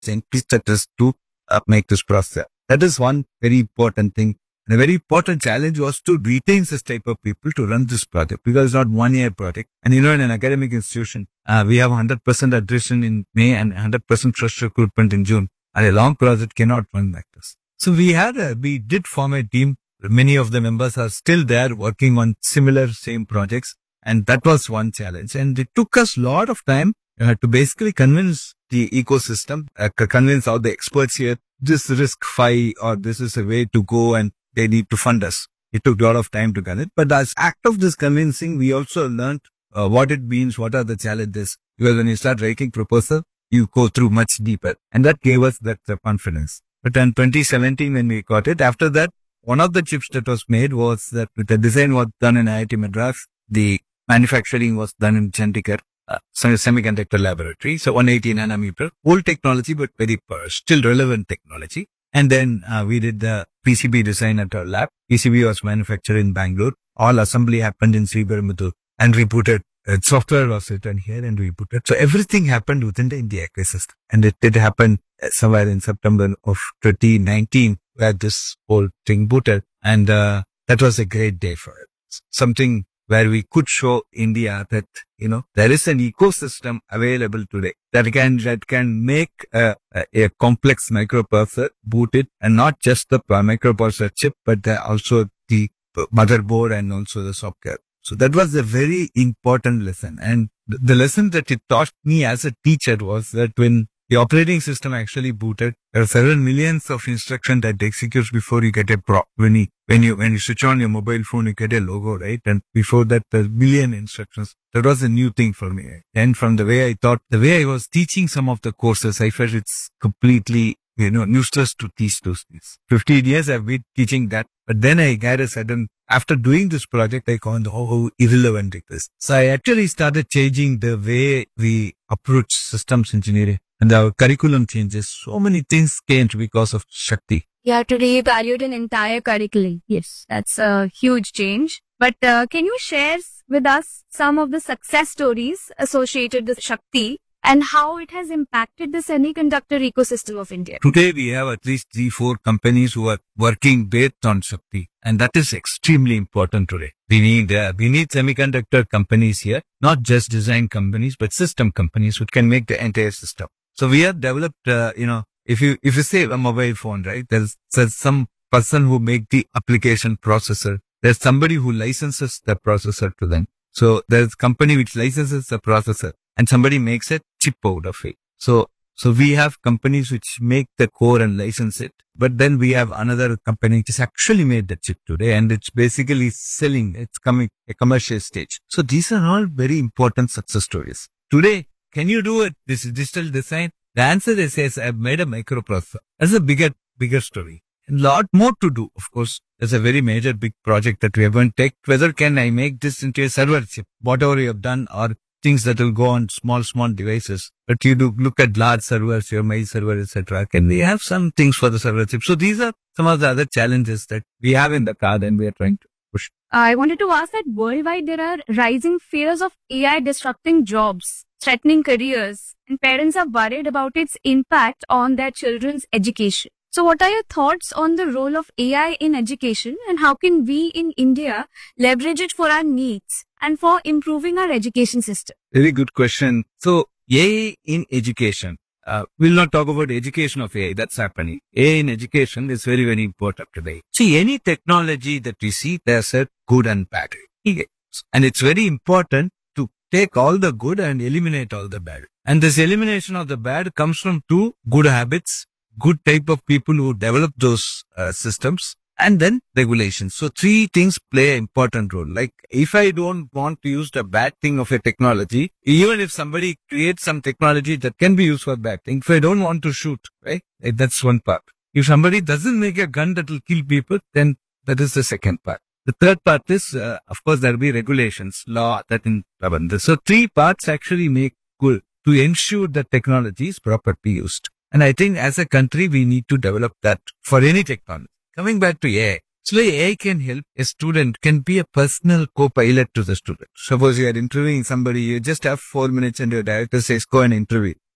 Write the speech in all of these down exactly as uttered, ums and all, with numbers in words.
scientists that is to uh, make this process. That is one very important thing. And a very important challenge was to retain this type of people to run this project because it's not one year project. And you know, in an academic institution, uh, we have one hundred percent attrition in May and one hundred percent fresh recruitment in June. And a long project cannot run like this. So we had a, we did form a team. Many of the members are still there working on similar same projects. And that was one challenge. And it took us a lot of time uh, to basically convince the ecosystem, uh, convince all the experts here, this risk-fi or this is a way to go and they need to fund us. It took a lot of time to convince. But as act of this convincing, we also learned uh, what it means, what are the challenges. Because when you start writing proposal, you go through much deeper. And that gave us that uh, confidence. But in twenty seventeen, when we got it, after that, one of the chips that was made was that the design was done in I I T Madras. The manufacturing was done in Chandigarh, uh, semiconductor laboratory. So one hundred eighty nanometer, old technology, but very uh, still relevant technology. And then uh, we did the P C B design at our lab. P C B was manufactured in Bangalore. All assembly happened in Sriperumbudur and we put it. Uh, software was written here and we put it. So everything happened within the India ecosystem. And it did happen somewhere in September of twenty nineteen where this whole thing booted. And uh, that was a great day for it. Something where we could show India that, you know, there is an ecosystem available today that can, that can make a, a, a complex microprocessor booted and not just the microprocessor chip, but the, also the motherboard and also the software. So that was a very important lesson. And the lesson that it taught me as a teacher was that when the operating system actually booted, there are several millions of instructions that executes before you get a prop. When you, when you, when you switch on your mobile phone, you get a logo, right? And before that, there's million instructions. That was a new thing for me. And from the way I thought, the way I was teaching some of the courses, I felt it's completely, you know, useless to teach those things. fifteen years I've been teaching that. But then I got a sudden, after doing this project, I found how, how irrelevant it is. So I actually started changing the way we approach systems engineering. And our curriculum changes. So many things changed because of Shakti. Yeah, to reevaluate an entire curriculum. Yes, that's a huge change. But uh, can you share with us some of the success stories associated with Shakti and how it has impacted the semiconductor ecosystem of India? Today, we have at least three, four companies who are working based on Shakti. And that is extremely important today. We need, uh, we need semiconductor companies here, not just design companies, but system companies which can make the entire system. So we have developed, uh, you know, if you, if you say a mobile phone, right, there's, there's some person who make the application processor. There's somebody who licenses the processor to them. So there's a company which licenses the processor and somebody makes a chip out of it. So, so we have companies which make the core and license it. But then we have another company which has actually made the chip today and it's basically selling. It's coming a commercial stage. So these are all very important success stories. Today, can you do it? This is digital design. The answer is yes, I've made a microprocessor. That's a bigger, bigger story. A lot more to do. Of course, there's a very major big project that we are going to take. Whether can I make this into a server chip, whatever you have done, or things that will go on small, small devices. But you do look at large servers, your mail server, et cetera. Can we have some things for the server chip? So these are some of the other challenges that we have in the card and we are trying to push. I wanted to ask that worldwide there are rising fears of A I disrupting jobs, threatening careers, and parents are worried about its impact on their children's education. So what are your thoughts on the role of A I in education and how can we in India leverage it for our needs and for improving our education system? Very good question. So A I in education, uh, we'll not talk about education of A I. That's happening. A I in education is very, very important today. See, any technology that we see, there's a good and bad. And it's very important to take all the good and eliminate all the bad. And this elimination of the bad comes from two good habits, good type of people who develop those uh, systems, and then regulations. So three things play an important role. Like if I don't want to use the bad thing of a technology, even if somebody creates some technology that can be used for bad thing, if I don't want to shoot, right? That's one part. If somebody doesn't make a gun that will kill people, then that is the second part. The third part is, uh, of course, there will be regulations, law that in Prabandha. So three parts actually make good to ensure that technology is properly used. And I think as a country, we need to develop that for any technology. Coming back to A I. So A I can help a student, can be a personal co-pilot to the student. Suppose you are interviewing somebody, you just have four minutes and your director says, go and interview.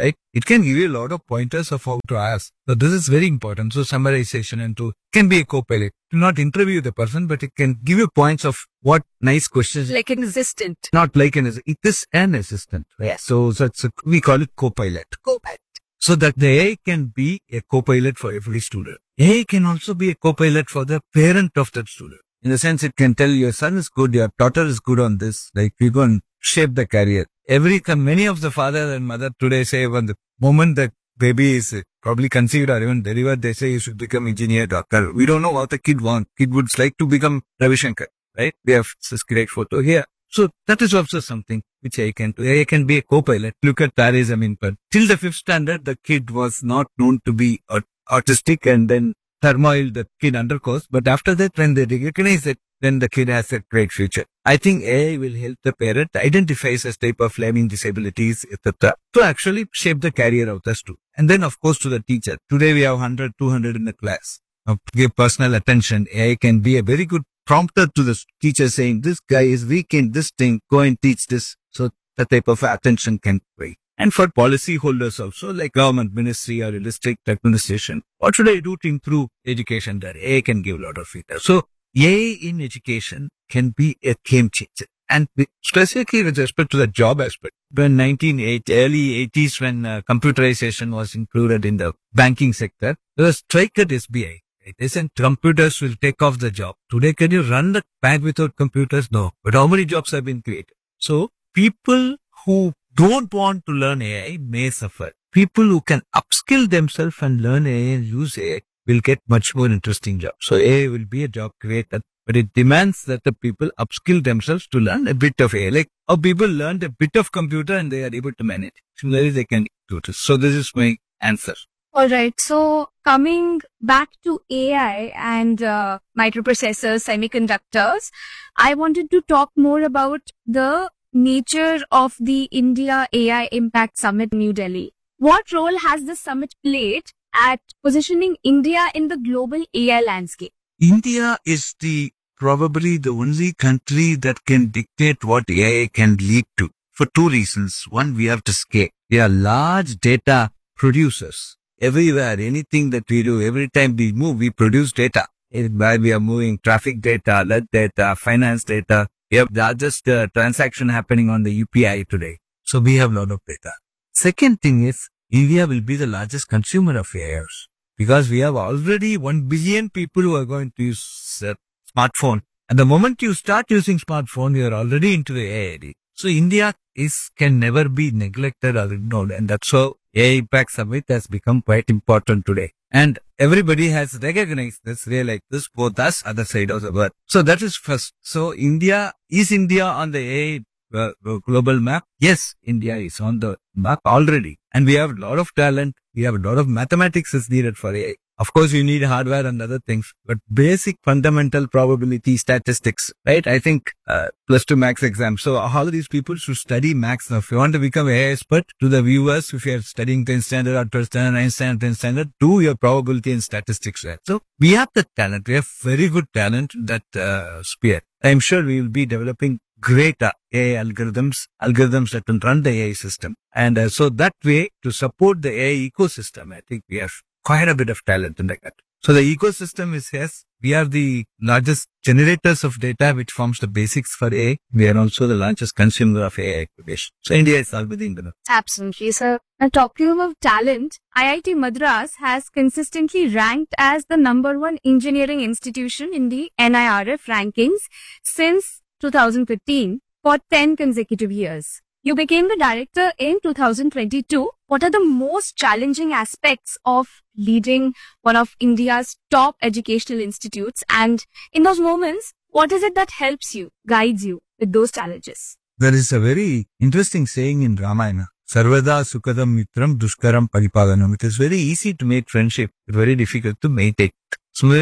right? It can give you a lot of pointers of how to ask. So this is very important. So summarization and to can be a co-pilot. To not interview the person, but it can give you points of what nice questions. Like an assistant. Not like an assistant. It is an assistant. Right? So, so it's a, we call it co-pilot. Co-pilot. So that the A I can be a co-pilot for every student. A I can also be a co-pilot for the parent of that student. In the sense, it can tell your son is good, your daughter is good on this. Like we go and shape the career. Every, many of the father and mother today say when the moment the baby is probably conceived or even delivered, they say you should become engineer, doctor. We don't know what the kid wants. Kid would like to become Ravi Shankar, right? We have this great photo here. So that is also something which I can do. I can be a co-pilot. Look at Tare Zameen Par. Till the fifth standard, the kid was not known to be autistic and then turmoil the kid undergoes. But after that, when they recognize it, then the kid has a great future. I think A I will help the parent identify such type of learning disabilities, et cetera, to actually shape the career of the student. And then, of course, to the teacher. Today, we have one hundred, two hundred in the class. Now, to give personal attention, A I can be a very good prompter to the teacher saying, this guy is weak in this thing, go and teach this. So the type of attention can be. And for policy holders also, like government ministry or district administration, what should I do to improve education there? A I can give a lot of feedback. So A I in education can be a game changer. And specifically with respect to the job aspect, when nineteen eighty, early eighties, when uh, computerization was included in the banking sector, there was strike at S B I. It isn't computers will take off the job. Today, can you run the bank without computers? No. But how many jobs have been created? So people who don't want to learn A I may suffer. People who can upskill themselves and learn A I and use A I will get much more interesting jobs. So A I will be a job creator, but it demands that the people upskill themselves to learn a bit of A I. Like how people learned a bit of computer and they are able to manage. Similarly, they can do this. So this is my answer. All right. So coming back to A I and uh, microprocessors, semiconductors, I wanted to talk more about the nature of the India A I Impact Summit, New Delhi. What role has this summit played at positioning India in the global A I landscape? India is the probably the only country that can dictate what A I can lead to for two reasons. One, we have to scale. We are large data producers. Everywhere, anything that we do, every time we move, we produce data. Where we are moving traffic data, lead data, finance data. We have the largest uh, transaction happening on the U P I today. So we have a lot of data. Second thing is, India will be the largest consumer of A Is because we have already one billion people who are going to use uh, smartphone. And the moment you start using smartphone, you are already into the A I. So India is can never be neglected or ignored, and that's how A I Impact Summit has become quite important today. And everybody has recognized this, realized this, both us, other side of the world. So that is first. So India, is India on the A I uh, global map? Yes, India is on the map already. And we have a lot of talent. We have a lot of mathematics is needed for A I. Of course, you need hardware and other things, but basic fundamental probability statistics, right? I think uh, plus two max exam. So all these people should study max. Now, if you want to become A I expert, to the viewers, if you are studying tenth standard or twelfth standard, ninth standard, tenth standard, do your probability and statistics there. So we have the talent. We have very good talent in that uh, sphere. I'm sure we will be developing great uh, A I algorithms, algorithms that can run the A I system. And uh, so that way, to support the A I ecosystem, I think we have quite a bit of talent in that. So the ecosystem is, yes, we are the largest generators of data, which forms the basics for A I. We are also the largest consumer of A I application. So India is all within the. Absolutely, sir. Now, talking about talent, I I T Madras has consistently ranked as the number one engineering institution in the N I R F rankings since two thousand fifteen for ten consecutive years. You became the director in two thousand twenty-two. What are the most challenging aspects of leading one of India's top educational institutes? And in those moments, what is it that helps you, guides you with those challenges? There is a very interesting saying in Ramayana. Sarvada Sukadam Mitram Dushkaram Paripalanam. It is very easy to make friendship, but very difficult to maintain. So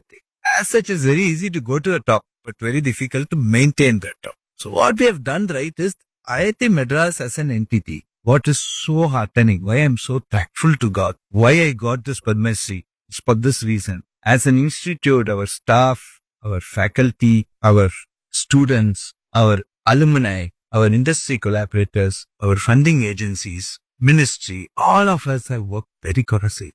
as such, it's very easy to go to the top, but very difficult to maintain the top. So what we have done right is I I T Madras as an entity, what is so heartening, why I am so thankful to God, why I got this Padma Shri, is for this reason. As an institute, our staff, our faculty, our students, our alumni, our industry collaborators, our funding agencies, ministry, all of us have worked very courageously.